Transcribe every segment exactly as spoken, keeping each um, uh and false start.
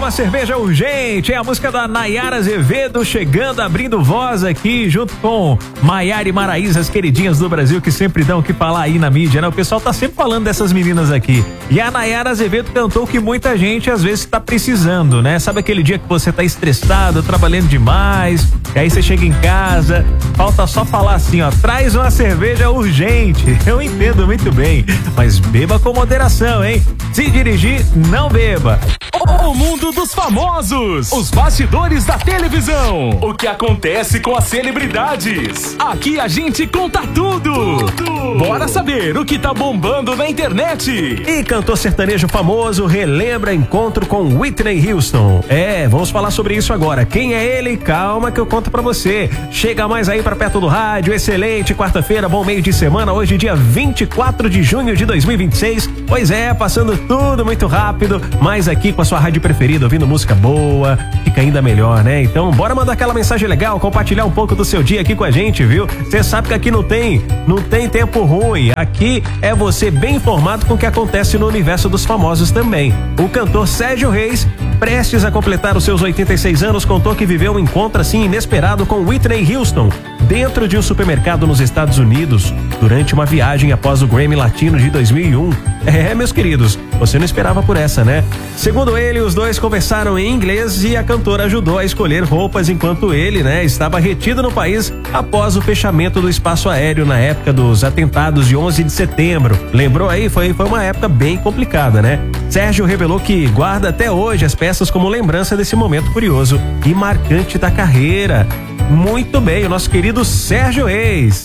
uma cerveja urgente. É a música da Nayara Azevedo chegando, abrindo voz aqui, junto com Maiara e Maraísa, as queridinhas do Brasil que sempre dão o que falar aí na mídia, né? O pessoal tá sempre falando dessas meninas aqui. E a Nayara Azevedo cantou que muita gente às vezes tá precisando, né? Sabe aquele dia que você tá estressado, trabalhando demais, e aí você chega em casa, falta só falar assim, ó, traz uma cerveja urgente. Eu entendo muito bem, mas beba com moderação, hein? Se dirigir, não beba. O mundo dos famosos, os bastidores da televisão, o que acontece com as celebridades. Aqui a gente conta tudo. tudo. Bora saber o que tá bombando na internet. E cantor sertanejo famoso relembra encontro com Whitney Houston. É, vamos falar sobre isso agora. Quem é ele? Calma que eu conto pra você. Chega mais aí pra perto do rádio. Excelente quarta-feira, bom meio de semana. Hoje dia vinte e quatro de junho de dois mil e vinte e seis. Pois é, passando tudo muito rápido, mas aqui com a sua rádio preferida, ouvindo música boa, fica ainda melhor, né? Então bora mandar aquela mensagem legal, compartilhar um pouco do seu dia aqui com a gente, viu? Você sabe que aqui não tem, não tem tempo ruim. Aqui é você bem informado com o que acontece no universo dos famosos também. O cantor Sérgio Reis, prestes a completar os seus oitenta e seis anos, contou que viveu um encontro assim inesperado com Whitney Houston dentro de um supermercado nos Estados Unidos durante uma viagem após o Grammy Latino de dois mil e um. É, meus queridos, você não esperava por essa, né? Segundo ele, os dois conversaram em inglês e a cantora ajudou a escolher roupas enquanto ele, né, estava retido no país após o fechamento do espaço aéreo na época dos atentados de onze de setembro. Lembrou aí? Foi, foi uma época bem complicada, né? Sérgio revelou que guarda até hoje as peças como lembrança desse momento curioso e marcante da carreira. Muito bem, o nosso querido Sérgio Reis.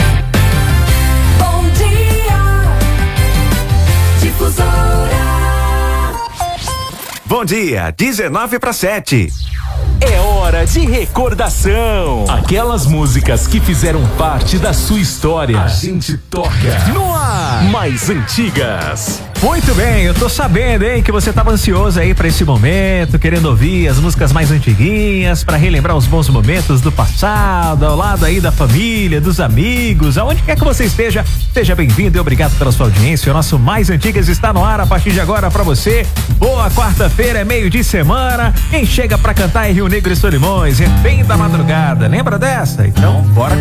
Bom dia, Difusora. Bom dia, dezenove para sete. É hora de recordação. Aquelas músicas que fizeram parte da sua história. A gente toca no ar. Mais antigas. Muito bem, eu tô sabendo, hein, que você tava ansioso aí pra esse momento, querendo ouvir as músicas mais antiguinhas, pra relembrar os bons momentos do passado, ao lado aí da família, dos amigos, aonde quer que você esteja, seja bem-vindo e obrigado pela sua audiência. O nosso Mais Antigas está no ar a partir de agora pra você. Boa quarta-feira, é meio de semana. Quem chega pra cantar é Rio Negro e Solimões, refém da madrugada. Lembra dessa? Então, bora